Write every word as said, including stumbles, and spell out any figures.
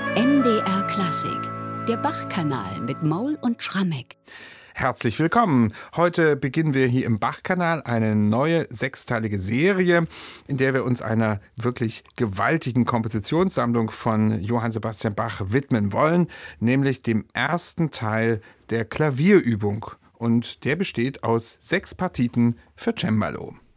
M D R Klassik, der Bach-Kanal mit Maul und Schrammeck. Herzlich willkommen. Heute beginnen wir hier im Bach-Kanal eine neue sechsteilige Serie, in der wir uns einer wirklich gewaltigen Kompositionssammlung von Johann Sebastian Bach widmen wollen, nämlich dem ersten Teil der Klavierübung. Und der besteht aus sechs Partiten für Cembalo.